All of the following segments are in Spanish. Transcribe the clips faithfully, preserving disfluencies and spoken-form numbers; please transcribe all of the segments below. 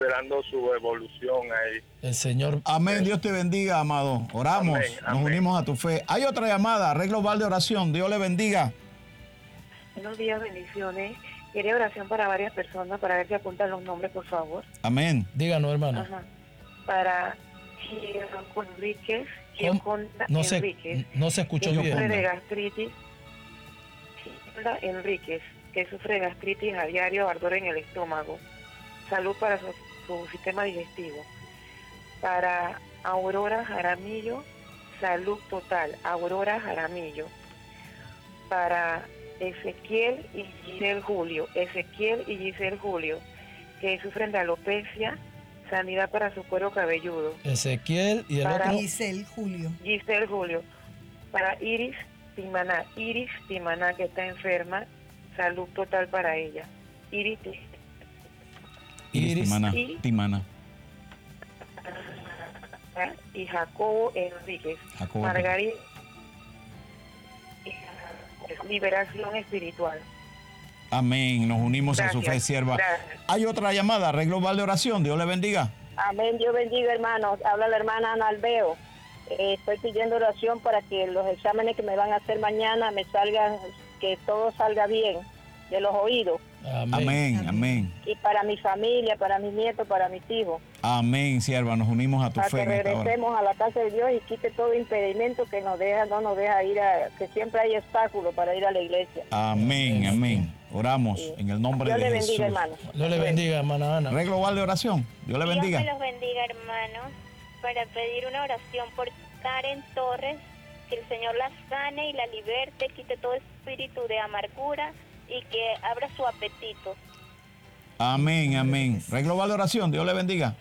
esperando su evolución ahí. El Señor. Amén. Dios te bendiga, amado. Oramos, Amén, nos amén. unimos a tu fe. Hay otra llamada, arreglo global de oración. Dios le bendiga. Buenos días, bendiciones. Quería oración para varias personas, para ver si apuntan los nombres, por favor. Amén. Díganos, hermano. Ajá. Para Gioconda Enríquez, Gioconda No se, Enríquez, no se escuchó que bien. sufre de gastritis. Gioconda Enríquez, que sufre de gastritis a diario, ardor en el estómago. Salud para su, su sistema digestivo. Para Aurora Jaramillo, salud total. Aurora Jaramillo. Para Ezequiel y Giselle Julio, Ezequiel y Giselle Julio, que sufren de alopecia, sanidad para su cuero cabelludo. Ezequiel y el Para otro. Giselle Julio. Giselle Julio. Para Iris Timaná, Iris Timaná, que está enferma, salud total para ella. Iris, Iris Iris. Timana. Y- Timana. y Jacobo Enríquez. Jacobo. Margarita, liberación espiritual. Amén. Nos unimos a su fe, Gracias, sierva. gracias. Hay otra llamada, arreglo global de oración. Dios le bendiga. Amén, Dios bendiga, hermanos. Habla la hermana Ana Albeo. Eh, estoy pidiendo oración para que los exámenes que me van a hacer mañana me salgan, que todo salga bien de los oídos. Amén. Amén. Amén. Y para mi familia, para mis nietos, para mis hijos. Amén, sierva. Nos unimos a tu Para fe que en esta hora. regresemos a la casa de Dios y quite todo impedimento que nos deja, no nos deja ir a, que siempre hay obstáculos para ir a la iglesia. Amén. Amén. Oramos en el nombre Dios de le Jesús. bendiga, hermano. Dios le bendiga, hermana Ana. Arreglo global de oración. Dios le bendiga. Dios me los bendiga, hermanos, para pedir una oración por Karen Torres, que el Señor la sane y la liberte, quite todo espíritu de amargura y que abra su apetito. Amén. Amén. Arreglo global de oración. Dios le bendiga.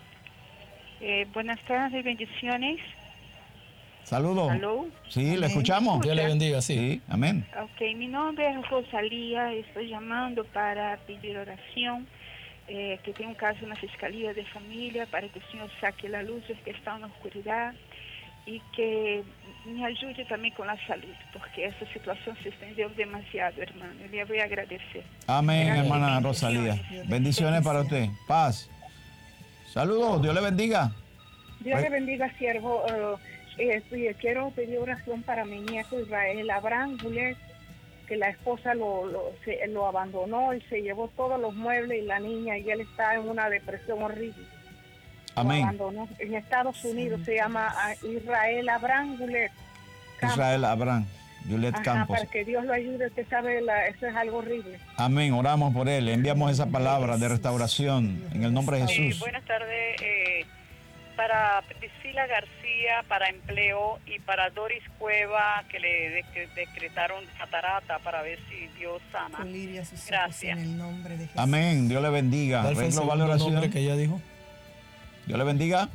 Eh, buenas tardes, bendiciones. Saludos. ¿Aló? Sí, le Amén. escuchamos. Dios le bendiga, sí. Sí, amén. Ok, mi nombre es Rosalía, estoy llamando para pedir oración, eh, que tengo un caso en la Fiscalía de Familia, para que el Señor saque la luz que está en la oscuridad y que me ayude también con la salud, porque esta situación se extendió demasiado, hermano, y le voy a agradecer. Amén, Gracias. hermana Rosalía. Bendiciones para usted. Paz. Saludos. Dios le bendiga. Dios Ay. le bendiga, siervo. Uh, eh, eh, quiero pedir oración para mi nieto Israel Abraham Juliet, que la esposa lo, lo, se, lo abandonó y se llevó todos los muebles y la niña, y él está en una depresión horrible. Amén. Lo abandonó. En Estados Unidos se llama uh, Israel Abraham Juliet. Campos. Israel Abraham. Juliet Ajá, Campos. para que Dios lo ayude. Usted sabe, la, eso es algo horrible. Amén. Oramos por él. Enviamos esa palabra de restauración en el nombre de Sí, Jesús. buenas tardes. Eh, para Priscila García, para empleo, y para Doris Cueva, que le dec- decretaron catarata, para ver si Dios sana. Con liria sus ojos Gracias. en el nombre de Jesús. Amén. Dios le bendiga. ¿Cuál fue el Arreglo global de segundo nombre oración. que ella dijo? Dios le bendiga.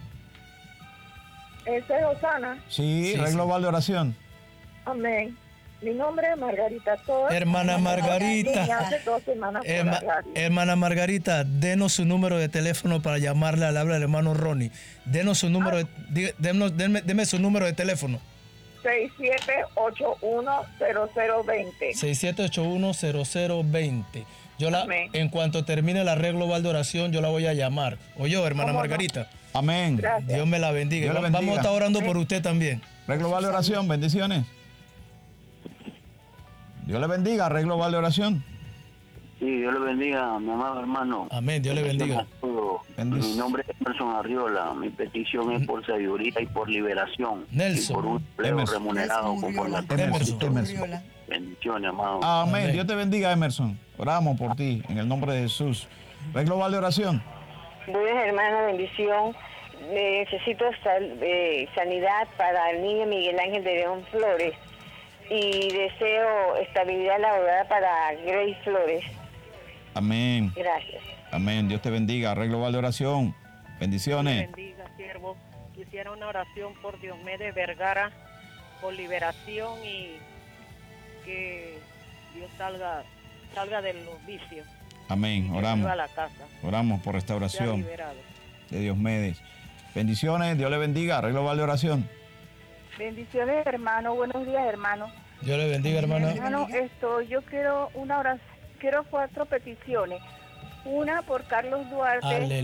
Ese es Osana. Sí, Sí, arreglo sí. global de oración. Amén. Mi nombre es Margarita Torres. Hermana Margarita. Niña hace dos semanas por Herma- la radio. hermana Margarita, denos su número de teléfono para llamarle al habla del hermano Ronnie. Denos su número, de, di- denos- denme, deme su número de teléfono. seis siete ocho uno cero cero dos cero. seis siete ocho uno cero cero dos cero. Yo la, Amén. en cuanto termine el arreglo global de oración, yo la voy a llamar. Oye, hermana ¿Cómo no? Margarita, Amén. Gracias. Dios me la bendiga. Dios le Vamos bendiga. a estar orando por usted también. Arreglo global de oración. Bendiciones. Dios le bendiga. Arreglo global de oración. Sí, Dios le bendiga, mi amado hermano. Amén, Dios le bendiga. Bendice. Mi nombre es Emerson Arriola. Mi petición es por sabiduría y por liberación. Nelson. Y por un empleo Emerson. remunerado Nelson conforme a tu Urriola. Emerson. Emerson. Urriola. bendiciones, amado. Amén. Amén. Dios te bendiga, Emerson. Oramos por ti en el nombre de Jesús. Arreglo global de oración. Buenas, hermana, bendición. Eh, necesito sal- eh, sanidad para el niño Miguel Ángel de León Flores y deseo estabilidad laboral para Grace Flores. Amén. Gracias. Amén. Dios te bendiga. Arreglo global de oración. Bendiciones. Bendiga, siervo. Quisiera una oración por Diomedes Vergara, por liberación y que Dios salga salga de los vicios. Amén. Que Oramos. vuelva a la casa. Oramos por Sea restauración liberado. de Diomedes. Bendiciones. Dios le bendiga. Arreglo global de oración. Bendiciones, hermano. Buenos días, hermano. Dios le bendiga, hermana. Hermano, esto, yo quiero una oración, quiero cuatro peticiones. Una por Carlos Duarte. Aleluya.